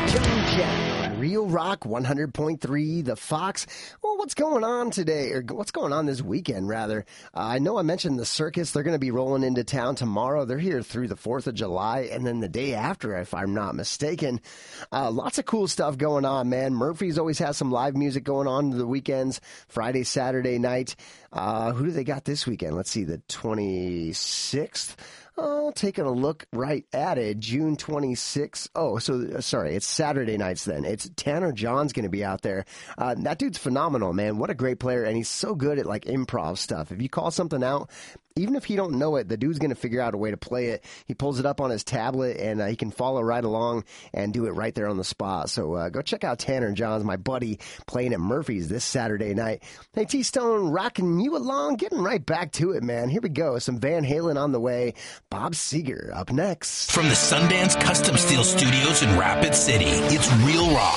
Joan Jett on Real Rock 100.3 The Fox. Well, what's going on today, or what's going on this weekend, rather? I know I mentioned the circus. They're going to be rolling into town tomorrow. They're here through the 4th of July, and then the day after, if I'm not mistaken. Lots of cool stuff going on, man. Murphy's always has some live music going on the weekends, Friday, Saturday night. Who do they got this weekend? Let's see, the 26th. Oh, taking a look right at it, June 26th. Oh, so sorry, it's Saturday nights then. It's Tanner John's going to be out there. That dude's phenomenal, man. What a great player, and he's so good at like improv stuff. If you call something out, even if he don't know it, the dude's going to figure out a way to play it. He pulls it up on his tablet, and he can follow right along and do it right there on the spot. So go check out Tanner Johns, my buddy, playing at Murphy's this Saturday night. Hey, T-Stone, rocking you along, getting right back to it, man. Here we go. Some Van Halen on the way. Bob Seger up next. From the Sundance Custom Steel Studios in Rapid City, it's Real Rock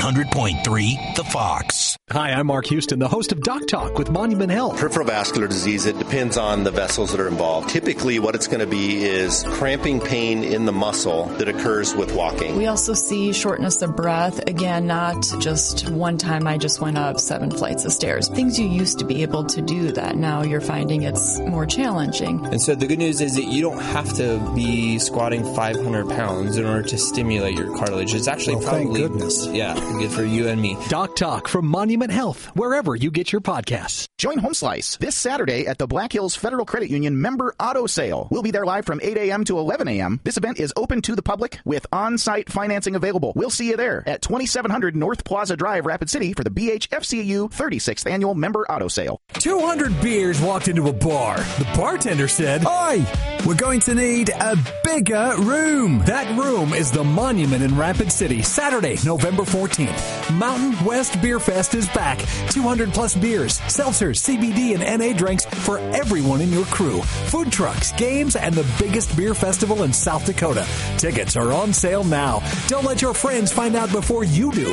100.3 The Fox. Hi, I'm Mark Houston, the host of Doc Talk with Monument Health. Peripheral vascular disease, it depends on the vessels that are involved. Typically, what it's going to be is cramping pain in the muscle that occurs with walking. We also see shortness of breath. Again, not just one time I just went up 7 flights of stairs. Things you used to be able to do that now you're finding it's more challenging. And so the good news is that you don't have to be squatting 500 pounds in order to stimulate your cartilage. It's actually probably, thank goodness. Yeah, good for you and me. Doc Talk from Monument Health, wherever you get your podcasts. Join Home Slice this Saturday at the Black Hills Federal Credit Union Member Auto Sale. We'll be there live from 8 a.m. to 11 a.m. This event is open to the public with on-site financing available. We'll see you there at 2700 North Plaza Drive, Rapid City for the BHFCAU 36th Annual Member Auto Sale. 200 beers walked into a bar. The bartender said, "Oi, we're going to need a bigger room." That room is the Monument in Rapid City, Saturday, November 14th. Mountain West Beer Fest is back. 200 plus beers, seltzers, CBD, and NA drinks for everyone in your crew. Food trucks, games, and the biggest beer festival in South Dakota. Tickets are on sale now. Don't let your friends find out before you do.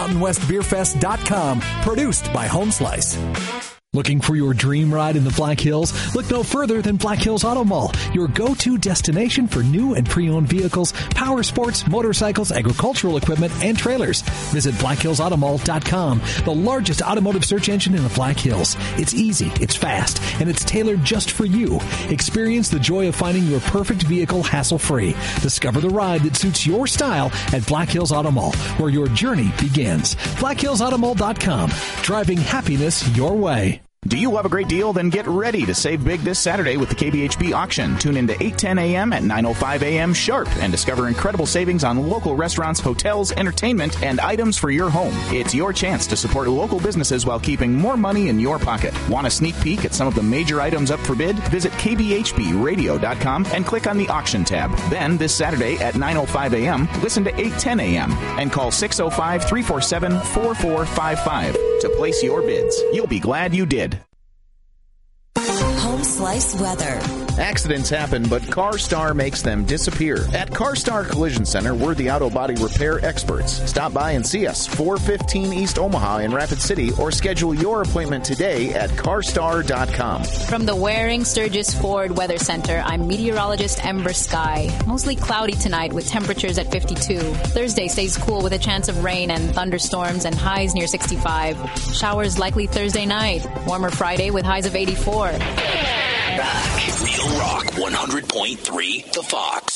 MountainWestBeerFest.com. Produced by Home Slice. Looking for your dream ride in the Black Hills? Look no further than Black Hills Auto Mall, your go-to destination for new and pre-owned vehicles, power sports, motorcycles, agricultural equipment, and trailers. Visit BlackHillsAutomall.com, the largest automotive search engine in the Black Hills. It's easy, it's fast, and it's tailored just for you. Experience the joy of finding your perfect vehicle hassle-free. Discover the ride that suits your style at Black Hills Auto Mall, where your journey begins. BlackHillsAutomall.com, driving happiness your way. Do you love a great deal? Then get ready to save big this Saturday with the KBHB auction. Tune in to 8:10 a.m. at 9:05 a.m. sharp and discover incredible savings on local restaurants, hotels, entertainment, and items for your home. It's your chance to support local businesses while keeping more money in your pocket. Want a sneak peek at some of the major items up for bid? Visit kbhbradio.com and click on the auction tab. Then, this Saturday at 9:05 a.m., listen to 8:10 a.m. and call 605-347-4455 to place your bids. You'll be glad you did. Home Slice weather. Accidents happen, but CarStar makes them disappear. At CarStar Collision Center, we're the auto body repair experts. Stop by and see us, 415 East Omaha in Rapid City, or schedule your appointment today at carstar.com. From the Waring Sturgis Ford Weather Center, I'm meteorologist Ember Sky. Mostly cloudy tonight with temperatures at 52. Thursday stays cool with a chance of rain and thunderstorms and highs near 65. Showers likely Thursday night. Warmer Friday with highs of 84. Real Rock 100.3 The Fox.